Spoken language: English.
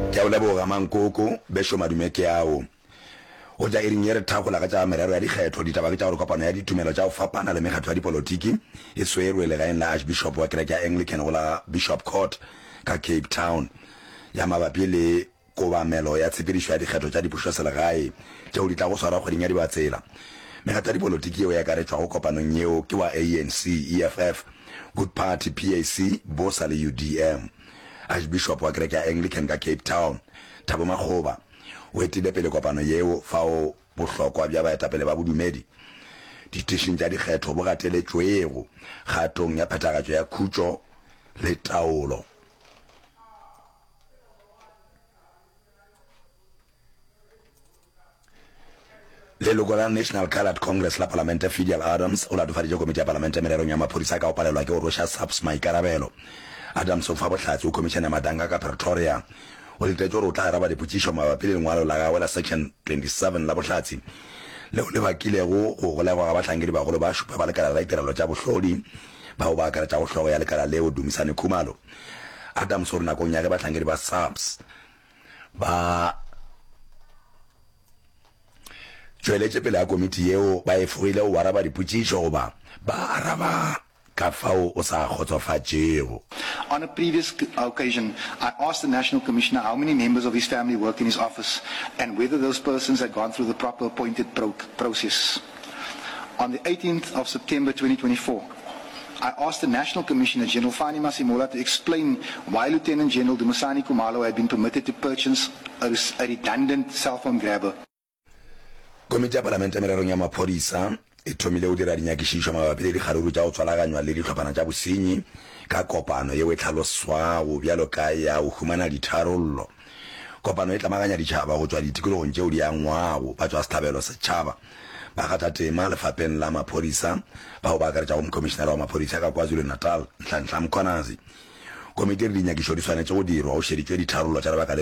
ke o leboga Mankoko besho madume ke ao o ja iring yere thagola ka tsa merero ya dikgetho ditaba ke tsa go kopana ya ditumelo tsa go fapana le megatho ya dipolitiki e swerwe le gaeng la Archbishop wa kereke ya Anglican go la Bishop Court ka Cape Town ya mabapi le kobamelo ya tshepedišo ya dikgetho tsa dipušo selegae tšeo di tla go swara kgweding ya dibatsela megatho ya dipolitiki eo ya karetswa go kopanong yeo ke wa ANC, EFF, Good Party, PAC, Bosa le UDM. Archbishop wa kereke ya Anglican ka Cape Town Thabo Makgoba o etile pele kopano yeo fao bohlokwa bja baetapele ba bodumedi ditishing tša dikgetho bo gateletšwego kgatong ya phethagatšo ya khutšo le taolo. Leloko la National Coloured Congress la Parlamente Fidel Adams o latofaditše komiti ya Parlamente mererong ya maphodisa ka go palelwa ke go rwesa SAPS maikarabelo. Adams o fa bohlatse o komisene Madanga ka Pretoria o letetse gore o tla araba dipotšišo mabapi le lengwalo la gagwe la section 27 la bohlatse leo le bakilego go golegwa ga bahlankedi bagolo ba šupa ba lekala la ditirelo tša bohlodi bao ba akaretša go hlogo ya lekala leo Dumisane Khumalo. Adams o re nakong ya ge bahlankedi ba SAPS ba tšweletše pele ya komiti yeo ba efogile go araba dipotšišo goba ba araba ka fao o sa kgotsofatšego. On a previous occasion, I asked the National Commissioner how many members of his family work in his office and whether those persons had gone through the proper appointed process. On the 18th of September 2024, I asked the National Commissioner General Fani Masimola to explain why Lieutenant General Dumisani Khumalo had been permitted to purchase a redundant cell phone grabber. Komiti ya Parlamente mererong ya maphodisa e thomile o dira dinyakišišo mabapi le dikgaruru tša go tswalaganywa le ditlhophana tša bosenyi ka kopano yeo e tlhaloswago bjalo ka ya go humana ditharollo. Kopano e tlamaganya ditšhaba go tšwa ditikologong tšeo di angwago ba tšwa setlhabelo setšhaba ba gata tema lefapeng la maphodisa bao ba akaretša go mokomišenara wa maphodisa ka KwaZulu-Natal Nhlanhla Mkhwanazi. Komiti re dinyakišo di swanetše go dirwa go šeditšwe ditharollo tša lebaka